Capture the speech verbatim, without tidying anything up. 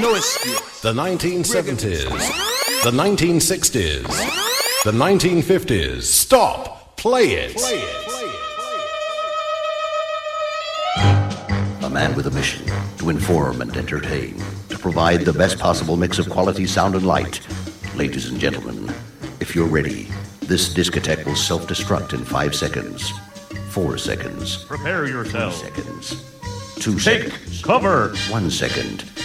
No excuse. The nineteen seventies. The nineteen sixties. The nineteen fifties. Stop. Play it. Play it. A man with a mission to inform and entertain, to provide the best possible mix of quality, sound, and light. Ladies and gentlemen, if you're ready, this discotheque will self-destruct in five seconds. Four seconds. Prepare yourself. Three seconds. Two Take seconds. cover. One second.